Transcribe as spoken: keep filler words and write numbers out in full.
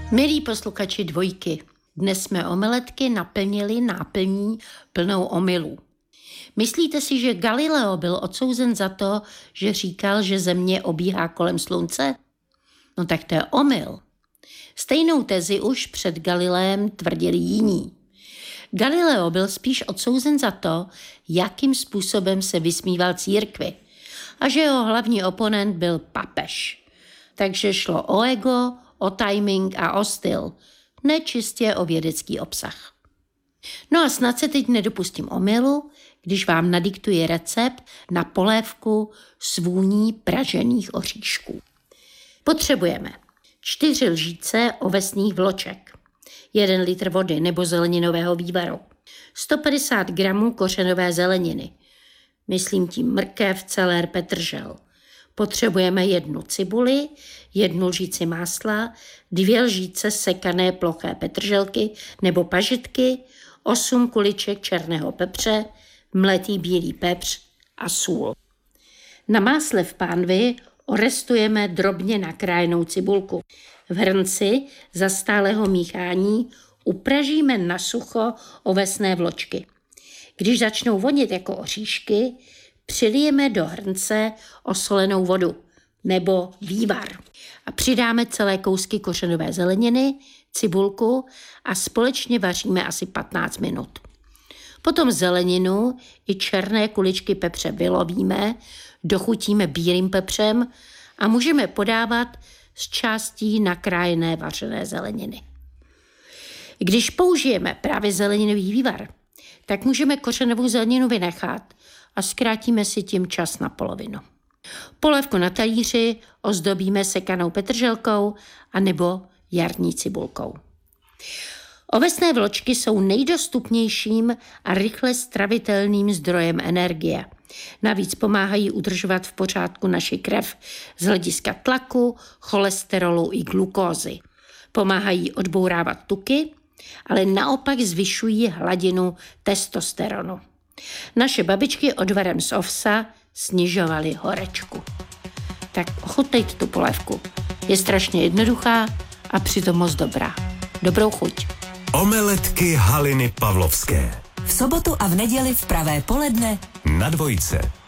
Milí posluchači Dvojky, dnes jsme omeletky naplnili náplní plnou omylů. Myslíte si, že Galileo byl odsouzen za to, že říkal, že Země obíhá kolem Slunce? No tak to je omyl. Stejnou tezi už před Galileem tvrdili jiní. Galileo byl spíš odsouzen za to, jakým způsobem se vysmíval církvi a že jeho hlavní oponent byl papež. Takže šlo o ego, o timing a o styl, ne čistě o vědecký obsah. No a snad se teď nedopustím omylu, když vám nadiktuji recept na polévku s vůní pražených oříšků. Potřebujeme čtyři lžíce ovesných vloček, jeden litr vody nebo zeleninového vývaru, sto padesát gramů kořenové zeleniny, myslím tím mrkev, celer, petržel. Potřebujeme jednu cibuli, jednu lžíci másla, dvě lžíce sekané ploché petrželky nebo pažitky, osm kuliček černého pepře, mletý bílý pepř a sůl. Na másle v pánvi orestujeme drobně nakrájenou cibulku. V hrnci za stálého míchání upražíme na sucho ovesné vločky. Když začnou vonit jako oříšky, přilijeme do hrnce osolenou vodu nebo vývar a přidáme celé kousky kořenové zeleniny, cibulku a společně vaříme asi patnáct minut. Potom zeleninu i černé kuličky pepře vylovíme, dochutíme bílým pepřem a můžeme podávat z částí nakrájené vařené zeleniny. Když použijeme právě zeleninový vývar, tak můžeme kořenovou zeleninu vynechat a zkrátíme si tím čas na polovinu. Polévku na talíři ozdobíme sekanou petrželkou anebo jarní cibulkou. Ovesné vločky jsou nejdostupnějším a rychle stravitelným zdrojem energie. Navíc pomáhají udržovat v pořádku naši krev z hlediska tlaku, cholesterolu i glukózy. Pomáhají odbourávat tuky, ale naopak zvyšují hladinu testosteronu. Naše babičky odvarem z ovsa snižovaly horečku. Tak ochutnejte tu polévku. Je strašně jednoduchá a přitom moc dobrá. Dobrou chuť. Omeletky Haliny Pavlovské. V sobotu a v neděli v pravé poledne na Dvojce.